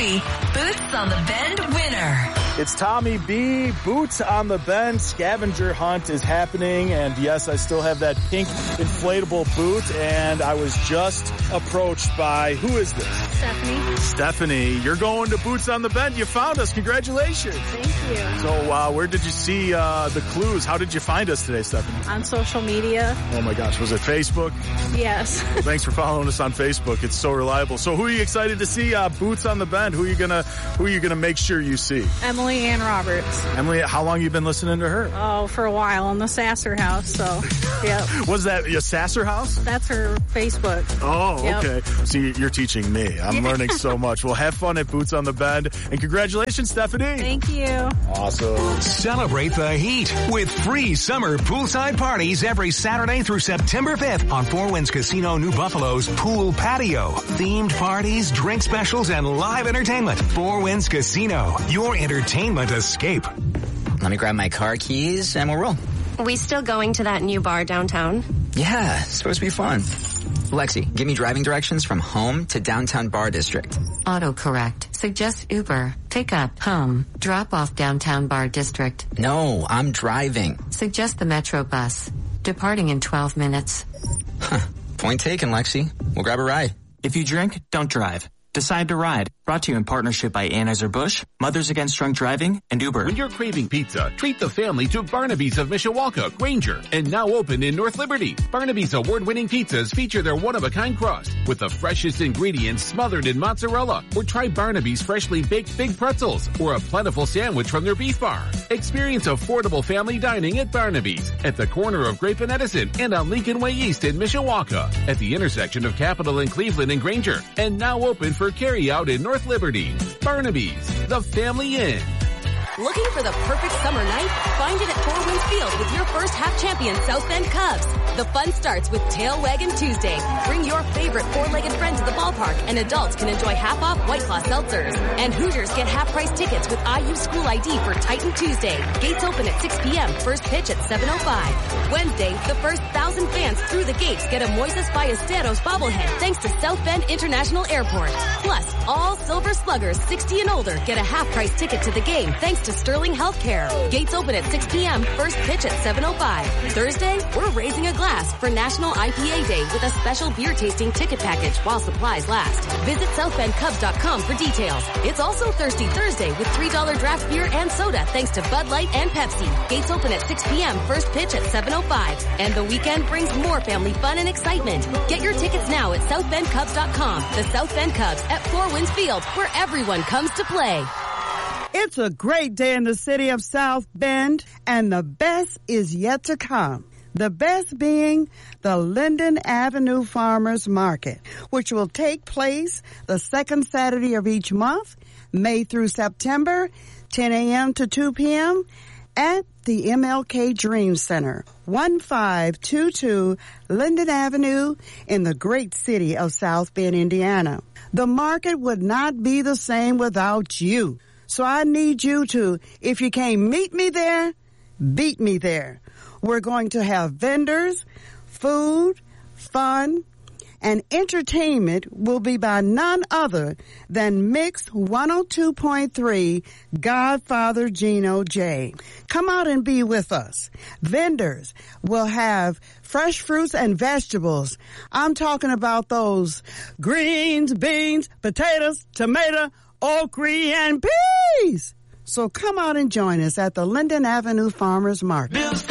free Boots on the Bend winner. It's Tommy B. Boots on the Bend. Scavenger hunt is happening. And yes, I still have that pink inflatable boot. And I was just approached by, who is this? Stephanie. Stephanie, you're going to Boots on the Bend. You found us. Congratulations. Thank you. So where did you see the clues? How did you find us today, Stephanie? On social media. Oh my gosh, was it Facebook? Yes. Well, thanks for following us on Facebook. It's so reliable. So who are you excited to see? Boots on the Bend. Who are you gonna make sure you see? Emily Ann Roberts. Emily, how long you been listening to her? Oh, for a while in the Sasser house. So, yep. Was that your Sasser house? That's her Facebook. Oh, yep. Okay. See, you're teaching me. I'm learning so much. Well, have fun at Boots on the Bend. And congratulations, Stephanie. Thank you. Awesome. Celebrate the heat with free summer poolside parties every Saturday through September 5th on Four Winds Casino New Buffalo's pool patio. Themed parties, drink specials, and live entertainment. Four Winds Casino, your entertainment escape. Let me grab my car keys and we'll roll. We still going to that new bar downtown? Yeah, it's supposed to be fun. Lexi, give me driving directions from home to downtown bar district. Autocorrect. Suggest Uber. Pick up. Home. Drop off downtown bar district. No, I'm driving. Suggest the Metro bus. Departing in 12 minutes. Point taken, Lexi. We'll grab a ride. If you drink, don't drive. Decide to ride. Brought to you in partnership by Anheuser-Busch, Mothers Against Drunk Driving, and Uber. When you're craving pizza, treat the family to Barnaby's of Mishawaka, Granger, and now open in North Liberty. Barnaby's award-winning pizzas feature their one-of-a-kind crust with the freshest ingredients smothered in mozzarella. Or try Barnaby's freshly baked big pretzels or a plentiful sandwich from their beef bar. Experience affordable family dining at Barnaby's at the corner of Grape and Edison and on Lincoln Way East in Mishawaka at the intersection of Capitol and Cleveland and Granger, and now open for carry-out in North Liberty. Barnaby's, the family inn. Looking for the perfect summer night? Find it at Four Winds Field with your first half champion South Bend Cubs. The fun starts with Tail Wagon Tuesday. Bring your favorite four-legged friend to the ballpark and adults can enjoy half-off White Claw seltzers. And Hooters get half-price tickets with IU School ID for Titan Tuesday. Gates open at 6 p.m. First pitch at 7:05. Wednesday, the first 1,000 fans through the gates get a Moises Ballesteros bobblehead thanks to South Bend International Airport. Plus, all Silver Sluggers 60 and older get a half-price ticket to the game thanks to Sterling Healthcare. Gates open at 6 p.m. First pitch at 7:05. Thursday, we're raising a glass for National IPA Day with a special beer tasting ticket package while supplies last. Visit SouthBendCubs.com for details. It's also Thirsty Thursday with $3 draft beer and soda thanks to Bud Light and Pepsi. Gates open at 6 p.m. First pitch at 7:05. And the weekend brings more family fun and excitement. Get your tickets now at SouthBendCubs.com. The South Bend Cubs at Four Winds Field, where everyone comes to play. It's a great day in the city of South Bend, and the best is yet to come. The best being the Linden Avenue Farmers Market, which will take place the second Saturday of each month, May through September, 10 a.m. to 2 p.m., at the MLK Dream Center, 1522 Linden Avenue in the great city of South Bend, Indiana. The market would not be the same without you. So I need you to, if you can't meet me there, beat me there. We're going to have vendors, food, fun, and entertainment will be by none other than Mix 102.3 Godfather Gino J. Come out and be with us. Vendors will have fresh fruits and vegetables. I'm talking about those greens, beans, potatoes, tomato, okra, and peas. So come out and join us at the Linden Avenue Farmers Market.